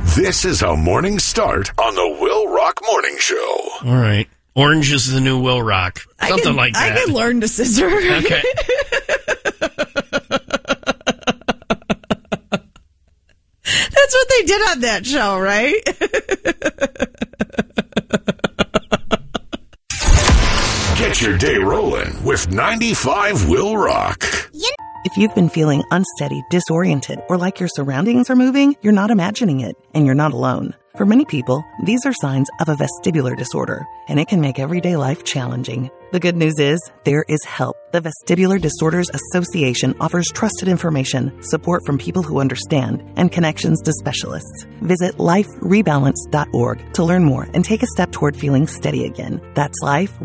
This is a morning start on the Will Rock Morning Show. All right. Orange is the new Will Rock. Something like that. I could learn to scissor. Okay. That's what they did on that show, right? Get your day rolling with 95 Will Rock. If you've been feeling unsteady, disoriented, or like your surroundings are moving, you're not imagining it, and you're not alone. For many people, these are signs of a vestibular disorder, and it can make everyday life challenging. The good news is, there is help. The Vestibular Disorders Association offers trusted information, support from people who understand, and connections to specialists. Visit liferebalance.org to learn more and take a step toward feeling steady again. That's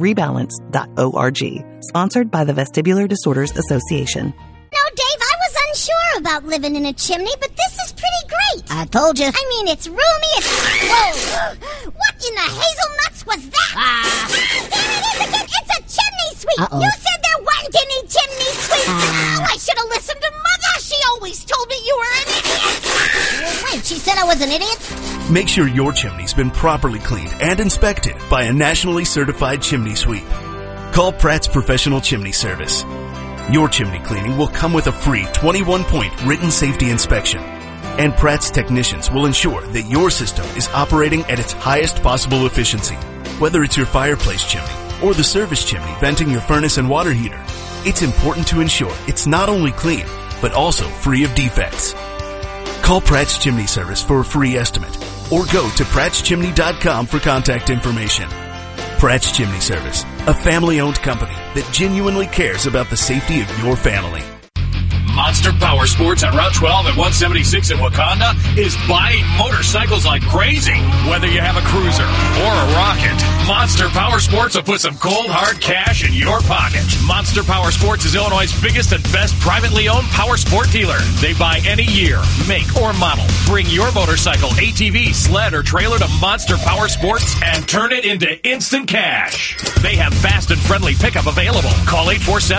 liferebalance.org. Sponsored by the Vestibular Disorders Association. No, Dave, I was unsure about living in a chimney, but this is pretty great. I told you. I mean, it's roomy, it's... Whoa! What in the hazelnuts was that? There it is again! It's a chimney sweep! Uh-oh. You said there weren't any chimney sweeps! Oh, I should have listened to Mother! She always told me you were an idiot! Wait, she said I was an idiot? Make sure your chimney's been properly cleaned and inspected by a nationally certified chimney sweep. Call Pratt's Professional Chimney Service. Your chimney cleaning will come with a free 21-point written safety inspection. And Pratt's technicians will ensure that your system is operating at its highest possible efficiency. Whether it's your fireplace chimney or the service chimney venting your furnace and water heater, it's important to ensure it's not only clean, but also free of defects. Call Pratt's Chimney Service for a free estimate or go to prattschimney.com for contact information. Pratt's Chimney Service, a family-owned company that genuinely cares about the safety of your family. Monster Power Sports on Route 12 at 176 in Wakanda is buying motorcycles like crazy. Whether you have a cruiser or a rocket, Monster Power Sports will put some cold, hard cash in your pocket. Monster Power Sports is Illinois' biggest and best privately owned power sport dealer. They buy any year, make, or model. Bring your motorcycle, ATV, sled, or trailer to Monster Power Sports and turn it into instant cash. They have fast and friendly pickup available. Call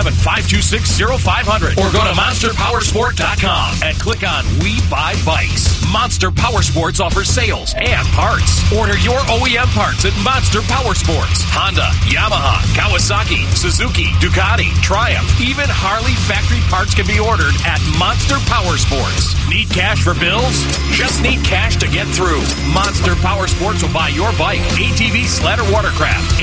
847-526-0500 or go to MonsterPowersport.com and click on We Buy Bikes. Monster Power Sports offers sales and parts. Order your OEM parts at Monster Power Sports. Honda, Yamaha, Kawasaki, Suzuki, Ducati, Triumph, even Harley factory parts can be ordered at Monster Power Sports. Need cash for bills? Just need cash to get through. Monster Power Sports will buy your bike, ATV, sled, or watercraft.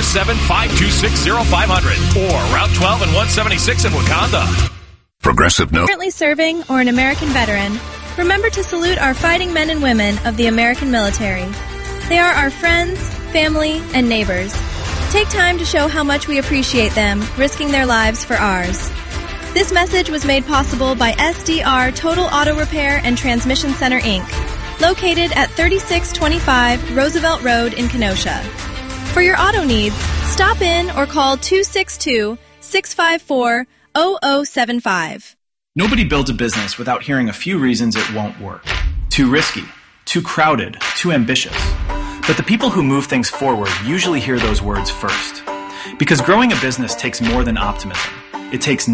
847-526-0500 or Route 12 and 176 in Wakanda. Progressive Note. Currently serving or an American veteran, remember to salute our fighting men and women of the American military. They are our friends, family, and neighbors. Take time to show how much we appreciate them, risking their lives for ours. This message was made possible by SDR Total Auto Repair and Transmission Center, Inc., located at 3625 Roosevelt Road in Kenosha. For your auto needs, stop in or call 262-654-0075. Nobody builds a business without hearing a few reasons it won't work. Too risky, too crowded, too ambitious. But the people who move things forward usually hear those words first. Because growing a business takes more than optimism. It takes